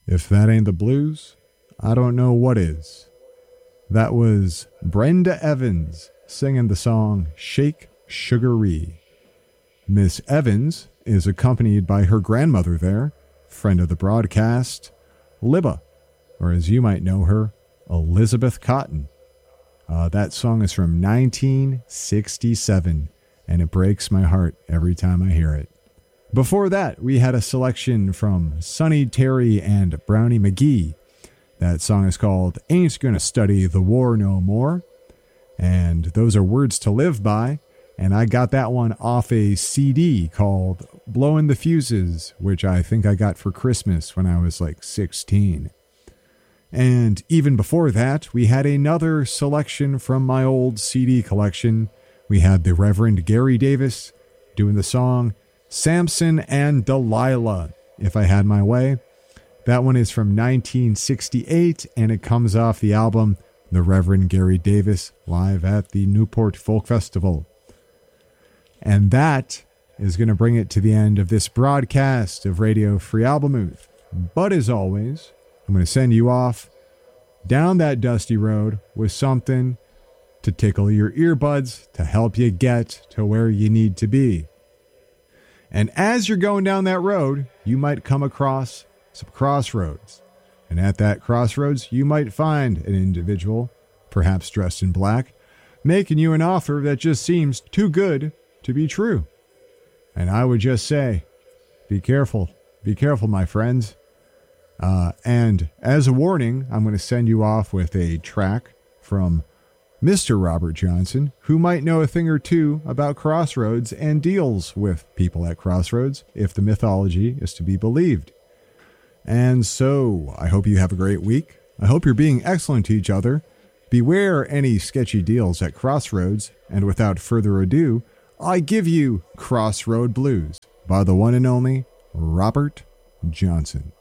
If that ain't the blues, I don't know what is. That was Brenda Evans singing the song Shake Sugaree. Miss Evans is accompanied by her grandmother there, friend of the broadcast, Libba, or as you might know her, Elizabeth Cotton. That song is from 1967, and it breaks my heart every time I hear it. Before that, we had a selection from Sonny Terry and Brownie McGee. That song is called Ain't Gonna Study the War No More. And those are words to live by. And I got that one off a CD called Blowing the Fuses, which I think I got for Christmas when I was like 16. And even before that, we had another selection from my old CD collection. We had the Reverend Gary Davis doing the song Samson and Delilah, If I Had My Way. That one is from 1968, and it comes off the album The Reverend Gary Davis Live at the Newport Folk Festival. And that is going to bring it to the end of this broadcast of Radio Free Albemuth. But as always, I'm going to send you off down that dusty road with something to tickle your earbuds to help you get to where you need to be. And as you're going down that road, you might come across some crossroads. And at that crossroads, you might find an individual, perhaps dressed in black, making you an offer that just seems too good to be true. And I would just say, be careful, my friends. And as a warning, I'm going to send you off with a track from Mr. Robert Johnson, who might know a thing or two about crossroads and deals with people at crossroads, if the mythology is to be believed. And so, I hope you have a great week. I hope you're being excellent to each other. Beware any sketchy deals at crossroads, and without further ado, I give you Crossroad Blues by the one and only Robert Johnson.